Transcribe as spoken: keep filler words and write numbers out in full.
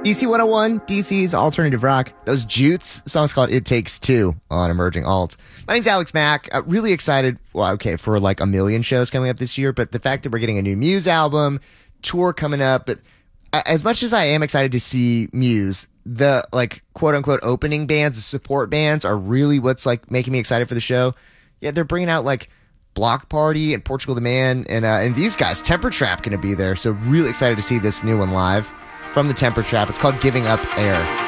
D C one oh one, D C's alternative rock. Those Jutes. The song's called It Takes Two on Emerging Alt. My name's Alex Mack. Uh, really excited, well, okay, for like a million shows coming up this year, but the fact that we're getting a new Muse album, tour coming up, but as much as I am excited to see Muse, the like quote unquote opening bands, the support bands are really what's like making me excited for the show. Yeah, they're bringing out like Block Party and Portugal the Man and uh, and these guys. Temper Trap going to be there, so really excited to see this new one live from the Temper Trap. It's called Giving Up Air.